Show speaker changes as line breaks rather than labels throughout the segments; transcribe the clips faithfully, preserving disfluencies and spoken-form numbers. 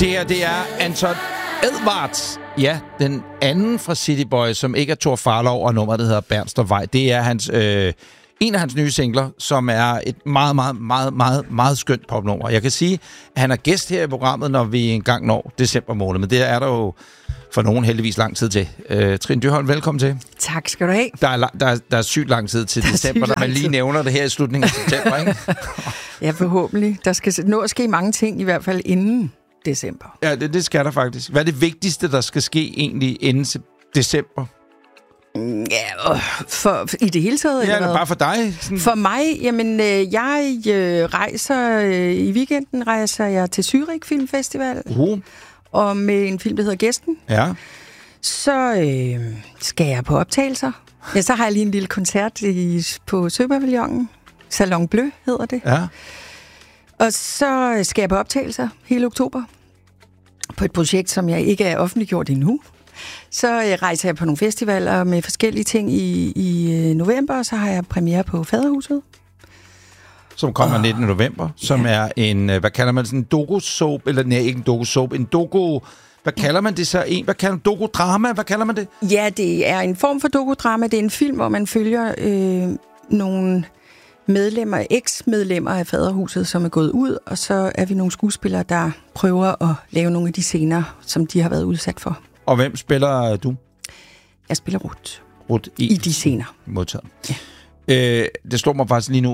Det her, det er Anton Edwards. Ja, den anden fra City Boys, som ikke er Thor Farlov, og nummeret, der hedder Bernstorffsvej. Det er hans, øh, en af hans nye singler, som er et meget, meget, meget, meget, meget skønt popnummer. Jeg kan sige, at han er gæst her i programmet, når vi engang når december måned, men det er der jo for nogen heldigvis lang tid til. Øh, Trine Dyrholm, velkommen til.
Tak skal du have.
Der er, der er, der er sygt lang tid til december, når man lige nævner det her i slutningen af september, ikke?
Ja, forhåbentlig. Der skal nå at ske mange ting, i hvert fald inden december.
Ja, det, det skal der faktisk. Hvad er det vigtigste, der skal ske egentlig inden december?
Ja, for, i det hele taget?
Ja, eller bare for dig? Sådan.
For mig, jamen, øh, jeg øh, rejser, øh, i weekenden rejser jeg til Zürich Filmfestival.
Uh.
Og med en film, der hedder Gæsten.
Ja.
Så øh, skal jeg på optagelser. Ja, så har jeg lige en lille koncert i, på Søpavillonen. Salon Bleu hedder det.
Ja.
Og så skal jeg på optagelser hele oktober. På et projekt, som jeg ikke er offentliggjort endnu. Så rejser jeg på nogle festivaler med forskellige ting i, i november, og så har jeg premiere på Faderhuset.
Som kommer oh. nittende november, som ja. er en, hvad kalder man sådan en doku-soap, eller nej, ikke en doku-soap, en doku... Hvad kalder man det så? En, hvad kalder man dokudrama? Hvad kalder man det?
Ja, det er en form for dokudrama. Det er en film, hvor man følger øh, nogle medlemmer, eks-medlemmer af Faderhuset, som er gået ud, og så er vi nogle skuespillere, der prøver at lave nogle af de scener, som de har været udsat for.
Og hvem spiller du?
Jeg spiller Ruth.
Ruth i,
I de scener.
Modtaget.
Ja.
Øh, det slår mig faktisk lige nu,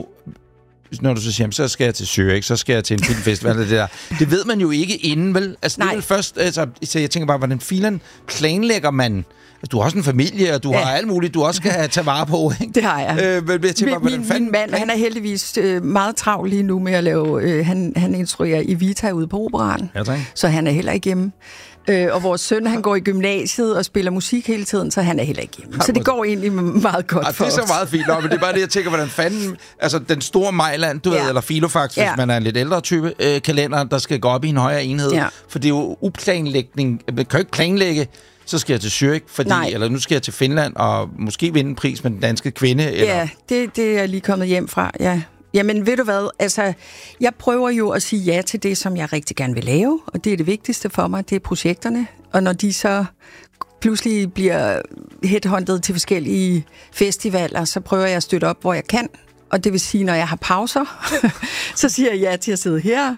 når du så siger, så skal jeg til Zürich, så skal jeg til en filmfestival. det, der. det ved man jo ikke inden, vel? Altså, det er vel først, altså, så jeg tænker bare, hvordan filen planlægger man? Altså, du har også en familie, og du ja. har alt muligt, du også skal tage vare på, ikke?
Det har jeg.
Øh, men jeg tænker,
min,
min,
min mand, han er heldigvis øh, meget travl lige nu med at lave, øh, han, han instruerer Evita ude på Operaen,
ja,
så han er heller ikke hjemme. Øh, og vores søn, han går i gymnasiet og spiller musik hele tiden, så han er heller ikke hjemme. Så det går egentlig meget godt
ja,
for os.
Det er så meget fint, men det er bare det, jeg tænker, hvordan fanden... Altså, den store Mejland, du ja. ved, eller Filofax, ja. hvis man er en lidt ældre type øh, kalender, der skal gå op i en højere enhed. Ja. For det er jo uplanlægning. Man kan jo ikke planlægge, så skal jeg til Zürich, fordi, eller nu skal jeg til Finland, og måske vinde en pris med den danske kvinde. Eller...
Ja, det, det er lige kommet hjem fra, ja. Jamen, ved du hvad? Altså, jeg prøver jo at sige ja til det, som jeg rigtig gerne vil lave, og det er det vigtigste for mig, det er projekterne. Og når de så pludselig bliver headhunted til forskellige festivaler, så prøver jeg at støtte op, hvor jeg kan. Og det vil sige, når jeg har pauser, så siger jeg ja til at sidde her,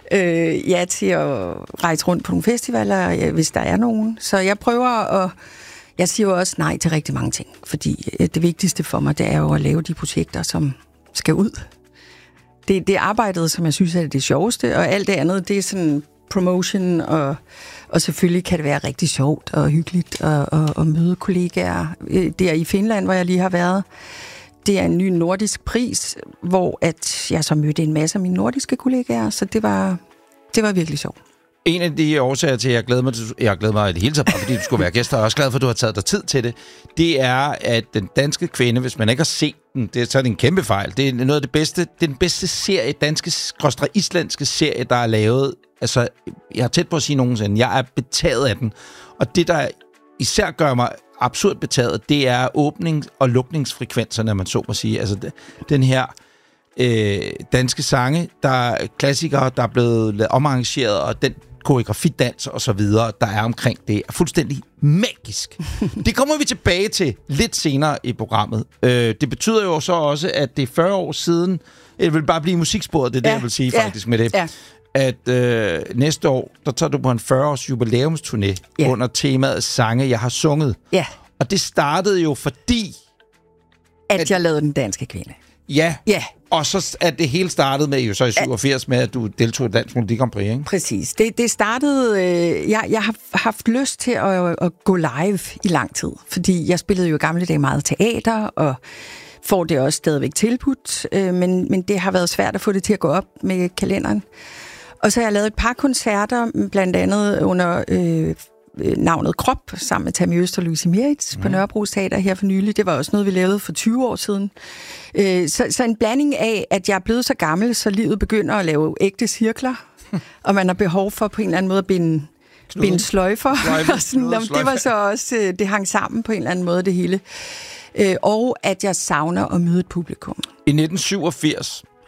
øh, ja til at rejse rundt på nogle festivaler, ja, hvis der er nogen. Så jeg prøver at... Jeg siger jo også nej til rigtig mange ting, fordi det vigtigste for mig, det er jo at lave de projekter, som skal ud. Det, det er arbejdet, som jeg synes er det sjoveste, og alt det andet, det er sådan promotion, og, og selvfølgelig kan det være rigtig sjovt og hyggeligt at, at, at møde kollegaer. Der i Finland, hvor jeg lige har været, det er en ny nordisk pris, hvor at jeg så mødte en masse af mine nordiske kollegaer, så det var, det var virkelig sjovt.
En af de årsager til, at jeg glæder mig, til, jeg glæder mig i det hele taget, bare fordi du skulle være gæst, og jeg er også glad for, at du har taget dig tid til det, det er, at den danske kvinde, hvis man ikke har set den, det er, så er det en kæmpe fejl. Det er noget af det bedste, det er den bedste serie, danske, skråstreg islandske serie, der er lavet. Altså, jeg har tæt på at sige nogensinde, jeg er betaget af den. Og det, der især gør mig absurd betaget, det er åbnings- og lukningsfrekvenserne, man så må sige. Altså, den her... Øh, danske sange, der er klassikere, der er blevet omarrangeret, og den koreografidans og så videre, der er omkring det, er fuldstændig magisk. Det kommer vi tilbage til lidt senere i programmet. Øh, det betyder jo så også, at det er fyrre år siden, det vil bare blive musiksporet, det er det, ja, jeg vil sige ja, faktisk med det, ja. at øh, næste år, der tager du på en fyrre-års jubilæumsturné ja. under temaet sange, jeg har sunget. Ja. Og det startede jo fordi...
At, at jeg lavede Den Danske Kvinde.
Ja, ja. Og så er det hele startet med, jo så i syvogfirs, med at du deltog i Dansk Melodi Grand Prix, ikke?
Præcis. Det, det startede... Øh, jeg, jeg har haft lyst til at, at gå live i lang tid, fordi jeg spillede jo i gamle dage meget teater, og får det også stadigvæk tilbudt, øh, men, men det har været svært at få det til at gå op med kalenderen. Og så har jeg lavet et par koncerter, blandt andet under... Øh, navnet Krop, sammen med Tammy Øst og Louise Meritz mm. på Nørrebro Teater her for nylig. Det var også noget, vi lavede for tyve år siden. Øh, så, så en blanding af, at jeg er blevet så gammel, så livet begynder at lave ægte cirkler, og man har behov for på en eller anden måde at binde, binde sløjfer. og sådan, det var så også, det hang sammen på en eller anden måde, det hele. Øh, og at jeg savner at møde et publikum.
I nitten syvogfirs,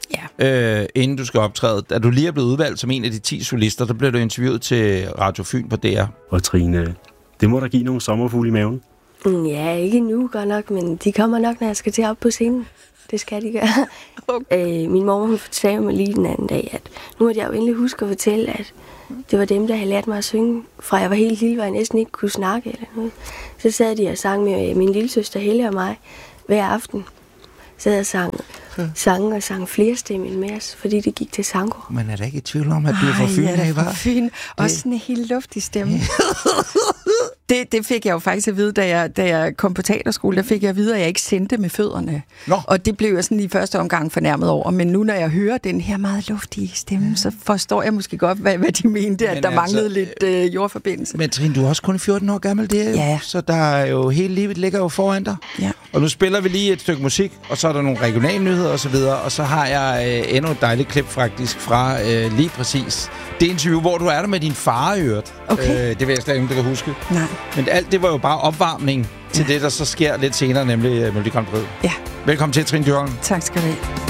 Ja.
øh, inden du skal optræde. Da du lige er blevet udvalgt som en af de ti solister, der blev du interviewet til Radio Fyn på D R.
Og Trine, det må der give nogle sommerfugle i maven.
Mm, ja, ikke nu godt nok, men de kommer nok, når jeg skal til op på scenen. Det skal de gøre. Okay. Øh, min mor, hun fortalte mig lige den anden dag, at nu måtte jeg jo endelig huske at fortælle, at det var dem, der havde lært mig at synge. Fra jeg var helt lille, hvor jeg næsten ikke kunne snakke eller noget. Så sad de og sang med min lillesøster Helle og mig hver aften. Så jeg sang sange og sang flere stemmer med os, fordi det gik til sango.
Men er der ikke i tvivl om, at du er fra Fyn,
ja,
af,
fra Fyn. Også sådan en helt luftig stemme. det, det fik jeg jo faktisk at vide, da jeg, da jeg kom på teaterskole. Der fik jeg at vide, at jeg ikke sendte med fødderne. Nå. Og det blev jeg sådan i første omgang fornærmet over. Men nu, når jeg hører den her meget luftige stemme, så forstår jeg måske godt, hvad, hvad de mente, men at der altså, manglede lidt øh, jordforbindelse.
Men Trine, du er også kun fjorten år gammel, det er
ja.
Så der er jo hele livet ligger jo foran dig.
Ja.
Og nu spiller vi lige et stykke musik, og så er der nogle regionale nyheder og så videre, og så har jeg øh, endnu et dejligt klip faktisk fra øh, lige præcis det interview, hvor du er der med din far i øvrigt.
Okay.
Øh, det ved jeg slet ikke, om du kan huske.
Nej.
Men alt det var jo bare opvarmning til
ja.
det, der så sker lidt senere, nemlig uh, Melodi Grand Prix.
Ja.
Velkommen til, Trine Dyrholm.
Tak skal du have.